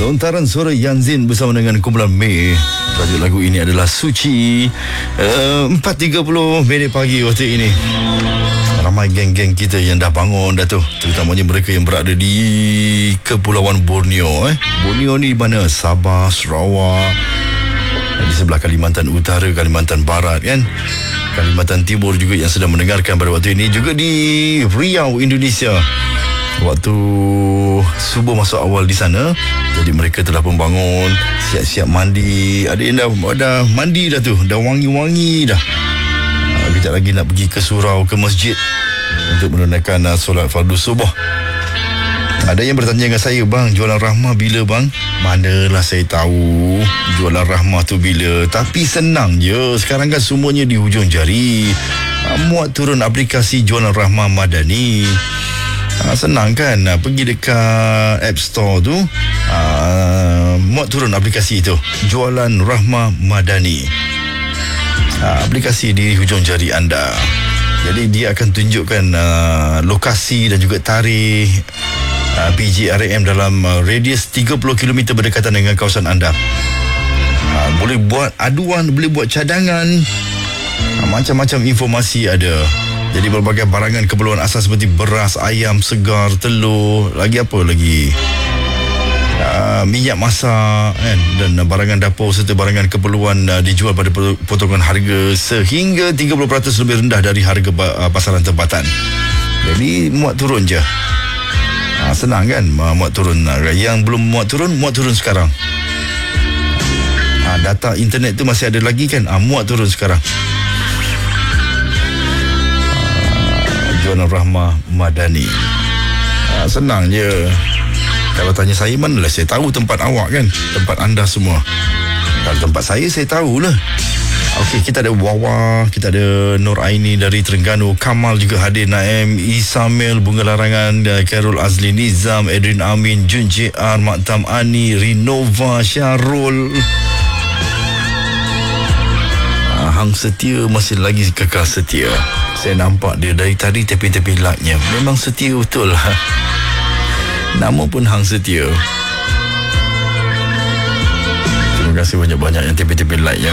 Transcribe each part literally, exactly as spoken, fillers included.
Lontaran suara Yanzin bersama dengan kumpulan Mei. Tajuk lagu ini adalah Suci. uh, empat tiga puluh minit pagi waktu ini. Ramai geng-geng kita yang dah bangun dah tu, terutamanya mereka yang berada di Kepulauan Borneo. eh. Borneo ni di mana? Sabah, Sarawak, di sebelah Kalimantan Utara, Kalimantan Barat kan, Kalimantan Timur juga yang sedang mendengarkan pada waktu ini. Juga di Riau, Indonesia, waktu subuh masuk awal di sana. Jadi mereka telah pun bangun, siap-siap mandi. Ada yang dah, dah mandi dah tu, dah wangi-wangi dah. ha, Kejap lagi nak pergi ke surau, ke masjid untuk menunaikan uh, solat fardu subuh. Ada yang bertanya dengan saya, bang, jualan rahmah bila bang? Manalah saya tahu jualan rahmah tu bila. Tapi senang je, sekarang kan semuanya di hujung jari. ha, Muat turun aplikasi jualan rahmah Madani. Ha, senang kan, ha, pergi dekat App Store tu, ha, muat turun aplikasi tu, Jualan Rahmah Madani. ha, Aplikasi di hujung jari anda. Jadi dia akan tunjukkan uh, lokasi dan juga tarikh uh, P J R M dalam uh, radius tiga puluh kilometer berdekatan dengan kawasan anda. ha, Boleh buat aduan, boleh buat cadangan, ha, macam-macam informasi ada. Jadi berbagai barangan keperluan asas seperti beras, ayam segar, telur, lagi apa lagi, uh, minyak masak kan, dan barangan dapur serta barangan keperluan uh, dijual pada potongan harga sehingga tiga puluh peratus lebih rendah dari harga uh, pasaran tempatan. Jadi muat turun je. uh, Senang kan, uh, muat turun. uh, Yang belum muat turun, muat turun sekarang. uh, Data internet tu masih ada lagi kan, uh, muat turun sekarang. Jualan Rahmah Madani. ha, Senang je. Kalau tanya saya, manalah saya tahu tempat awak kan, tempat anda semua. Kalau tempat saya, saya tahulah. Okey, kita ada Wawa, kita ada Nur Aini dari Terengganu, Kamal juga hadir, Naim, Isamil, Bunga Larangan, Khairul Azli, Nizam, Edrin Amin, Jun J R, Maktam Ani, Rinova, Syarul. ha, Hang setia masih lagi kekal setia. Saya nampak dia dari tadi tepi-tepi lightnya. Memang setia betul lah. Nama pun Hang Setia. Terima kasih banyak-banyak yang tepi-tepi lightnya.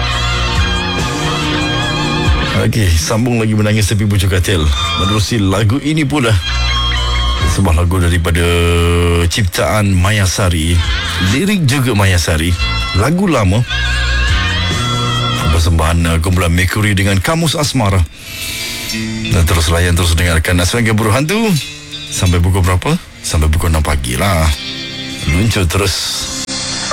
Okey, sambung lagi menangis tepi bujuk katil. Menerusi lagu ini pula, sebuah lagu daripada ciptaan Mayasari, lirik juga Mayasari, lagu lama, persembahan kumpulan Mercury dengan Kamus Asmara. Dan terus layan, terus dengarkan Asmara Berburu Hantu sampai pukul berapa? Sampai pukul enam pagi lah. Luncur terus.